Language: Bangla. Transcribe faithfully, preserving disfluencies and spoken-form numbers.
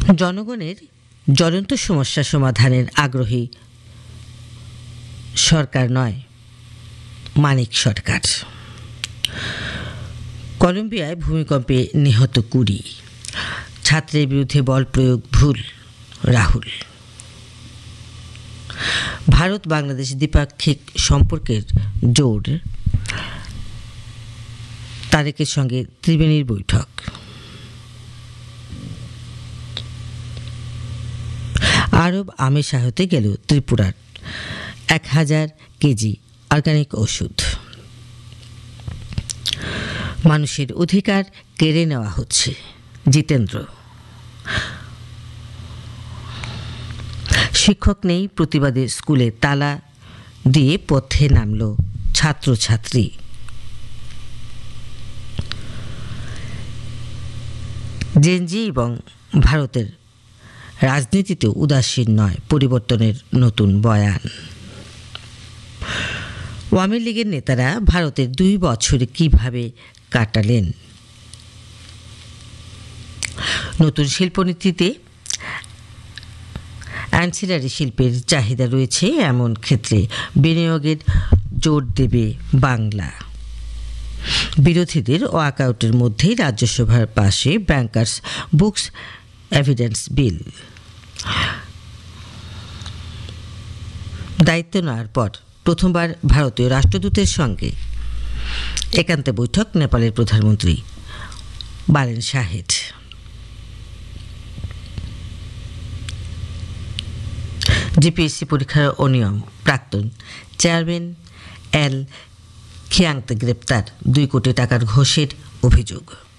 জনগণের জ্বলন্ত সমস্যা সমাধানের আগ্রহী সরকার নয়, মানিক সরকার। কলম্বিয়ায় ভূমিকম্পে নিহত কুড়ি, ছাত্রের বিরুদ্ধে বল প্রয়োগ ভুল, রাহুল। ভারত বাংলাদেশ দ্বিপাক্ষিক সম্পর্কের জোর, তারেকের সঙ্গে ত্রিবেণীর বৈঠক। আরব আমের সহায়তায় গেল ত্রিপুরার এক হাজার কেজি অর্গানিক ওষুধ। মানুষের অধিকার কেড়ে নেওয়া হচ্ছে, জিতেন্দ্র। শিক্ষক নেই প্রতিবাদে স্কুলে তালা দিয়ে পথে নামল ছাত্রছাত্রী। জেনজি এবং ভারতের রাজনীতিতে উদাসীন নয়, পরিবর্তনের নতুন বয়ান। আওয়ামী লীগের নেতারা ভারতের দুই বছরে কিভাবে কাটালেন? নতুন শিল্পনীতিতে অ্যান্সিলারি শিল্পের চাহিদা রয়েছে, এমন ক্ষেত্রে বিনিয়োগের জোর দেবে বাংলা। বিরোধীদের ওয়াকআউটের মধ্যেই রাজ্যসভার পাশে ব্যাংকার্স বুকস এভিডেন্স বিল। দায়িত্ব নেওয়ার পর প্রথমবার ভারতীয় রাষ্ট্রদূতের সঙ্গে একান্তে বৈঠক নেপালের প্রধানমন্ত্রী বালেন শাহেদ। জিপিএসসি পরীক্ষার অনিয়ম, প্রাক্তন চেয়ারম্যান এল খিয়াংতে গ্রেপ্তার, দুই কোটি টাকার ঘোষের অভিযোগ।